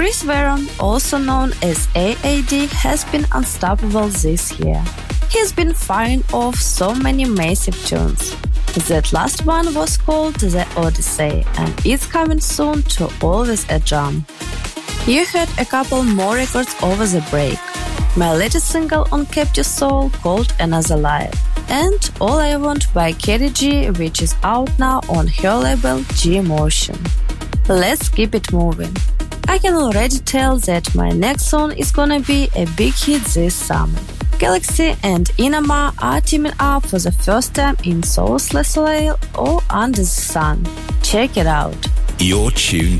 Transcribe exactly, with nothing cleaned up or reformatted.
Chris Veron, also known as A A D, has been unstoppable this year. He's been firing off so many massive tunes. That last one was called The Odyssey, and it's coming soon to Always a Jam. You heard a couple more records over the break. My latest single on Captive Soul called Another Life, and All I Want by Kerry G, which is out now on her label G Emotion. Let's keep it moving. I can already tell that my next song is gonna be a big hit this summer. Galaxy and Inama are teaming up for the first time in Soul Le Soleil or Under the Sun. Check it out. You're tuned